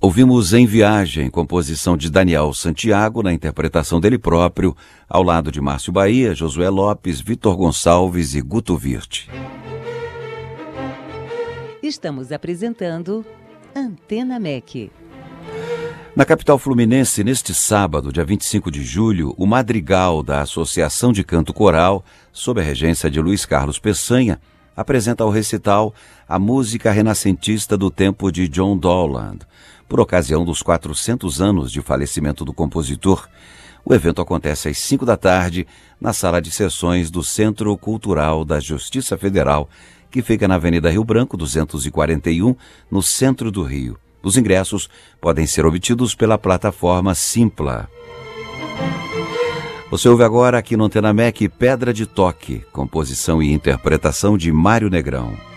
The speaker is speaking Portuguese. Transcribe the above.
Ouvimos Em Viagem, composição de Daniel Santiago, na interpretação dele próprio, ao lado de Márcio Bahia, Josué Lopes, Vitor Gonçalves e Guto Virte. Estamos apresentando Antena MEC. Na capital fluminense, neste sábado, dia 25 de julho, o Madrigal da Associação de Canto Coral, sob a regência de Luiz Carlos Peçanha, apresenta ao recital a música renascentista do tempo de John Dowland, por ocasião dos 400 anos de falecimento do compositor. O evento acontece às 5 da tarde, na sala de sessões do Centro Cultural da Justiça Federal, que fica na Avenida Rio Branco, 241, no centro do Rio. Os ingressos podem ser obtidos pela plataforma Simpla. Você ouve agora aqui no Antena MEC Pedra de Toque, composição e interpretação de Mário Negrão.